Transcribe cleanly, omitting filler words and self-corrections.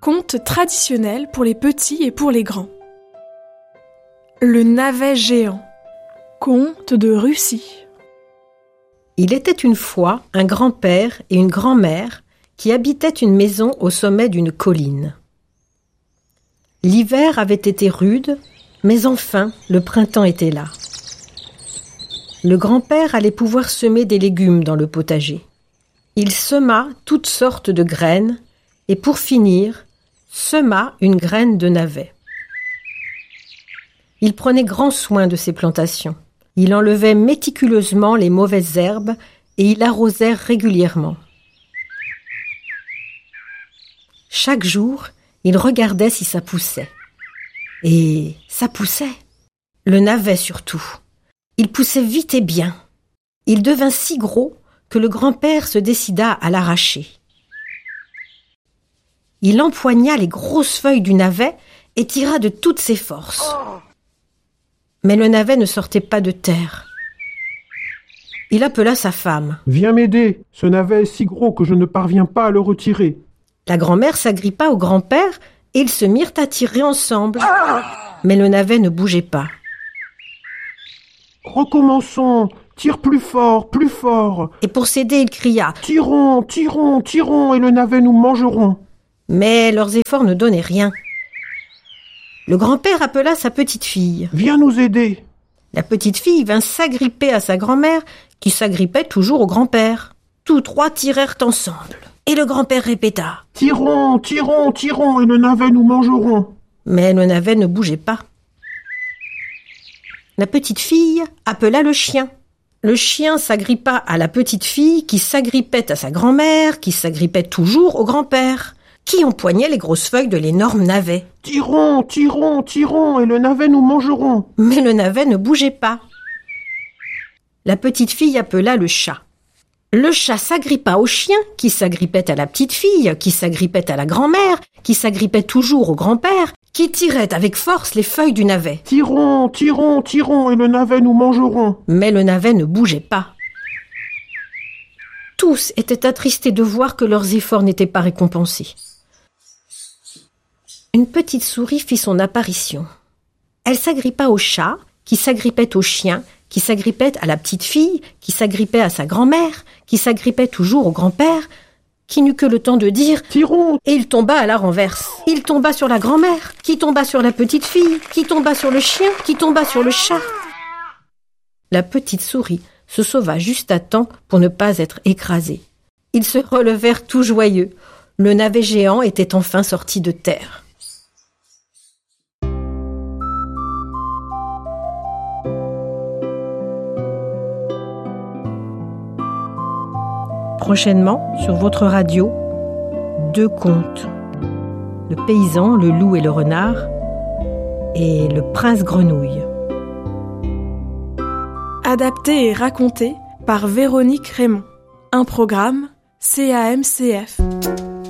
Conte traditionnel pour les petits et pour les grands. Le navet géant. Conte de Russie. Il était une fois un grand-père et une grand-mère qui habitaient une maison au sommet d'une colline. L'hiver avait été rude, mais enfin le printemps était là. Le grand-père allait pouvoir semer des légumes dans le potager. Il sema toutes sortes de graines et pour finir, sema une graine de navet. Il prenait grand soin de ses plantations. Il enlevait méticuleusement les mauvaises herbes et il arrosait régulièrement. Chaque jour, il regardait si ça poussait. Et ça poussait. Le navet surtout. Il poussait vite et bien. Il devint si gros que le grand-père se décida à l'arracher. Il empoigna les grosses feuilles du navet et tira de toutes ses forces. Mais le navet ne sortait pas de terre. Il appela sa femme. « Viens m'aider, ce navet est si gros que je ne parviens pas à le retirer. » La grand-mère s'agrippa au grand-père et ils se mirent à tirer ensemble. Mais le navet ne bougeait pas. « Recommençons, tire plus fort, plus fort. » Et pour s'aider, il cria « Tirons, tirons, tirons et le navet nous mangerons. » Mais leurs efforts ne donnaient rien. Le grand-père appela sa petite fille. « Viens nous aider. » La petite fille vint s'agripper à sa grand-mère, qui s'agrippait toujours au grand-père. Tous trois tirèrent ensemble. Et le grand-père répéta « Tirons, tirons, tirons et le navet nous mangerons. » Mais le navet ne bougeait pas. La petite fille appela le chien. Le chien s'agrippa à la petite fille, qui s'agrippait à sa grand-mère, qui s'agrippait toujours au grand-père, qui empoignait les grosses feuilles de l'énorme navet. « Tirons, tirons, tirons et le navet nous mangerons. » Mais le navet ne bougeait pas. La petite fille appela le chat. Le chat s'agrippa au chien, qui s'agrippait à la petite fille, qui s'agrippait à la grand-mère, qui s'agrippait toujours au grand-père, qui tirait avec force les feuilles du navet. « Tirons, tirons, tirons et le navet nous mangerons. » Mais le navet ne bougeait pas. Tous étaient attristés de voir que leurs efforts n'étaient pas récompensés. Une petite souris fit son apparition. Elle s'agrippa au chat, qui s'agrippait au chien, qui s'agrippait à la petite fille, qui s'agrippait à sa grand-mère, qui s'agrippait toujours au grand-père, qui n'eut que le temps de dire « Tirons !» Et il tomba à la renverse. Il tomba sur la grand-mère, qui tomba sur la petite fille, qui tomba sur le chien, qui tomba sur le chat. La petite souris se sauva juste à temps pour ne pas être écrasée. Ils se relevèrent tout joyeux. Le navet géant était enfin sorti de terre. Prochainement, sur votre radio, 2 contes. Le paysan, le loup et le renard et le prince grenouille. Adapté et raconté par Véronique Raymond. Un programme CAMCF.